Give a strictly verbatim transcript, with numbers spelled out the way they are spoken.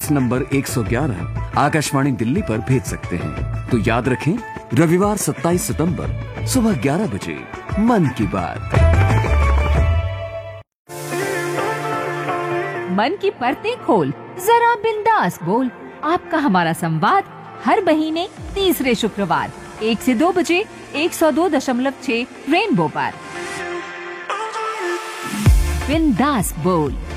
Text number एक सौ ग्यारह आकाशवाणी दिल्ली पर भेज सकते हैं। तो याद रखें, रविवार सत्ताईस सितंबर सुबह ग्यारह बजे मन की बात। मन की परतें खोल, जरा बिंदास बोल। आपका हमारा संवाद हर महीने तीसरे शुक्रवार एक से दो बजे एक सौ दो दशमलव छह रेनबो पर। बिंदास बोल।